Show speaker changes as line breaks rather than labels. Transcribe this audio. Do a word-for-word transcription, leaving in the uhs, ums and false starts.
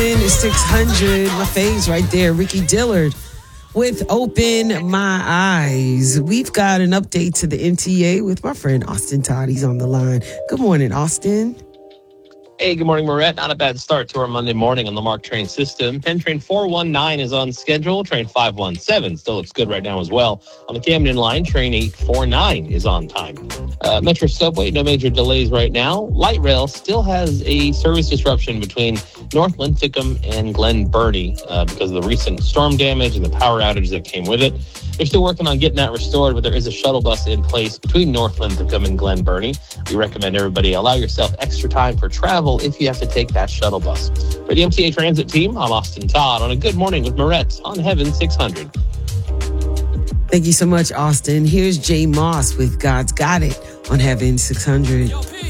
six hundred, my face right there, Ricky Dillard with Open My Eyes. We've got an update to the M T A with my friend Austin Todd. He's on the line. Good morning, Austin.
Hey, good morning, Marette. Not a bad start to our Monday morning on the MARC train system. Penn Train four one nine is on schedule. Train five one seven still looks good right now as well. On the Camden line, Train eight four nine is on time. Uh, Metro Subway, no major delays right now. Light Rail still has a service disruption between North Linthicum and Glen Burnie uh, because of the recent storm damage and the power outage that came with it. They're still working on getting that restored, but there is a shuttle bus in place between North Linthicum and Glen Burnie. We recommend everybody allow yourself extra time for travel if you have to take that shuttle bus. For the M T A Transit team, I'm Austin Todd on a Good Morning with Marette on Heaven six hundred.
Thank you so much, Austin. Here's Jay Moss with God's Got It on Heaven six hundred.